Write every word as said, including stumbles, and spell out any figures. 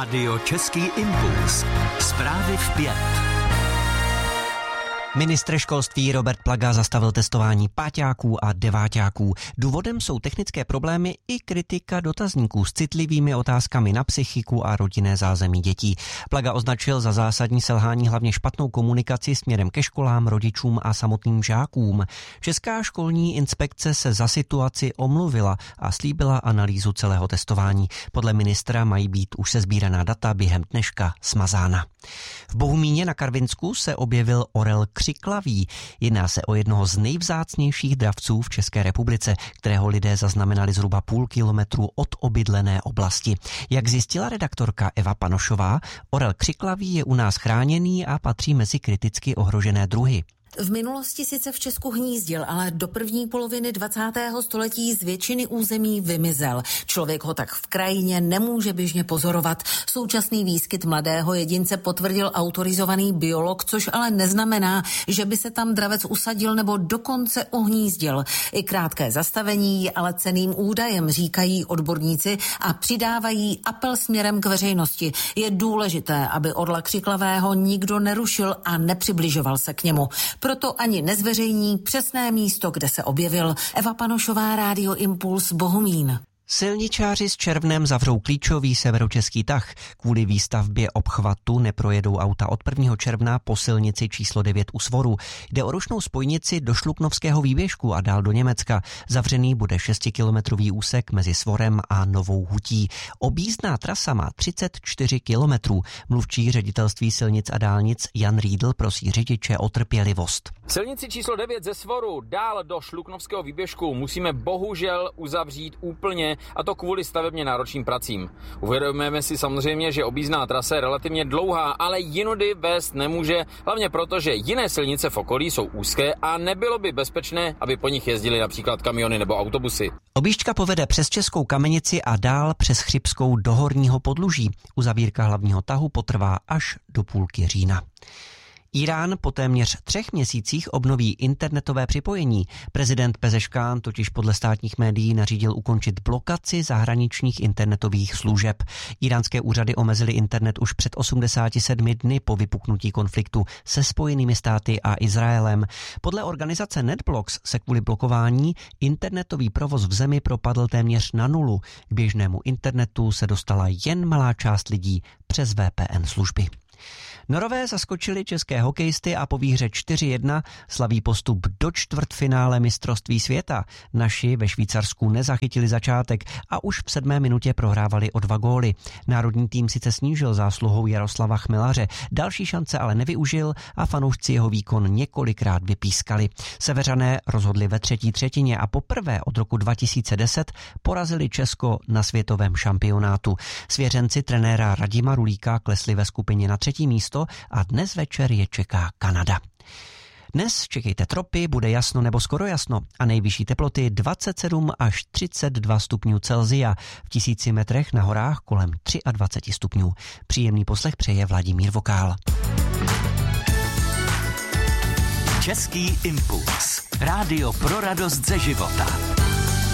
Radio Český impuls. Zprávy v pět. Ministr školství Robert Plaga zastavil testování páťáků a deváťáků. Důvodem jsou technické problémy i kritika dotazníků s citlivými otázkami na psychiku a rodinné zázemí dětí. Plaga označil za zásadní selhání hlavně špatnou komunikaci směrem ke školám, rodičům a samotným žákům. Česká školní inspekce se za situaci omluvila a slíbila analýzu celého testování. Podle ministra mají být už sesbíraná data během dneška smazána. V Bohumíně na Karvinsku se objevil orel křiklavý. Jedná se o jednoho z nejvzácnějších dravců v České republice, kterého lidé zaznamenali zhruba půl kilometru od obydlené oblasti. Jak zjistila redaktorka Eva Panošová, orel křiklavý je u nás chráněný a patří mezi kriticky ohrožené druhy. V minulosti sice v Česku hnízdil, ale do první poloviny dvacátého století z většiny území vymizel. Člověk ho tak v krajině nemůže běžně pozorovat. Současný výskyt mladého jedince potvrdil autorizovaný biolog, což ale neznamená, že by se tam dravec usadil nebo dokonce uhnízdil. I krátké zastavení je ale cenným údajem, říkají odborníci a přidávají apel směrem k veřejnosti. Je důležité, aby orla křiklavého nikdo nerušil a nepřibližoval se k němu. Proto ani nezveřejní přesné místo, kde se objevil. Eva Panošová, Rádio Impuls, Bohumín. Silničáři s červnem zavřou klíčový severočeský tah. Kvůli výstavbě obchvatu neprojedou auta od prvního června po silnici číslo devět u Svoru. Jde o rušnou spojnici do Šluknovského výběžku a dál do Německa. Zavřený bude šestikilometrový úsek mezi Svorem a Novou Hutí. Objízdná trasa má třicet čtyři kilometrů. Mluvčí ředitelství silnic a dálnic Jan Riedl prosí řidiče o trpělivost. Silnici číslo devět ze Svoru dál do Šluknovského výběžku musíme bohužel uzavřít úplně, a to kvůli stavebně náročným pracím. Uvědomujeme si samozřejmě, že objízdná trasa je relativně dlouhá, ale jinudy vést nemůže, hlavně proto, že jiné silnice v okolí jsou úzké a nebylo by bezpečné, aby po nich jezdily například kamiony nebo autobusy. Objížďka povede přes Českou Kamenici a dál přes Chřibskou do Horního Podluží. Uzavírka hlavního tahu potrvá až do půlky října. Írán po téměř třech měsících obnoví internetové připojení. Prezident Pezeškán totiž podle státních médií nařídil ukončit blokaci zahraničních internetových služeb. Íránské úřady omezily internet už před osmdesáti sedmi dny po vypuknutí konfliktu se Spojenými státy a Izraelem. Podle organizace NetBlocks se kvůli blokování internetový provoz v zemi propadl téměř na nulu. K běžnému internetu se dostala jen malá část lidí přes V P N služby. Norové zaskočili české hokejisty a po výhře čtyři jedna slaví postup do čtvrtfinále mistrovství světa. Naši ve Švýcarsku nezachytili začátek a už v sedmé minutě prohrávali o dva góly. Národní tým sice snížil zásluhou Jaroslava Chmelaře, další šance ale nevyužil a fanoušci jeho výkon několikrát vypískali. Seveřané rozhodli ve třetí třetině a poprvé od roku dva tisíce deset porazili Česko na světovém šampionátu. Svěřenci trenéra Radima Rulíka klesli ve skupině na třetí místo a dnes večer je čeká Kanada. Dnes čekejte tropy, bude jasno nebo skoro jasno a nejvyšší teploty dvacet sedm až třicet dva stupňů Celsia, v tisíci metrech na horách kolem dvacet tři stupňů. Příjemný poslech přeje Vladimír Vokál. Český impuls. Rádio pro radost ze života.